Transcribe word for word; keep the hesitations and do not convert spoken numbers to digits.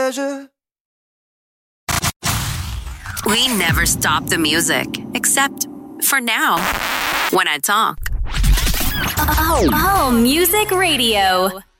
pleasure. We never stop the music, except for now, when I talk. Oh, oh, Music Radio.